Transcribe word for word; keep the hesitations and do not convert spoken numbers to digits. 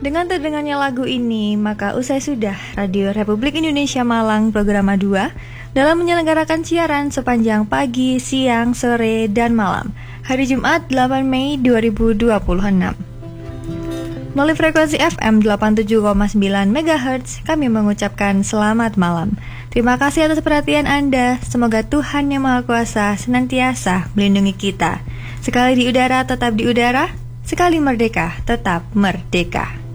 Dengan terdengarnya lagu ini, maka usai sudah Radio Republik Indonesia Malang Programa dua dalam menyelenggarakan siaran sepanjang pagi, siang, sore, dan malam hari Jumat delapan Mei dua ribu dua puluh enam. Melalui frekuensi F M delapan puluh tujuh koma sembilan megahertz, kami mengucapkan selamat malam. Terima kasih atas perhatian Anda. Semoga Tuhan Yang Maha Kuasa senantiasa melindungi kita. Sekali di udara, tetap di udara. Sekali merdeka, tetap merdeka.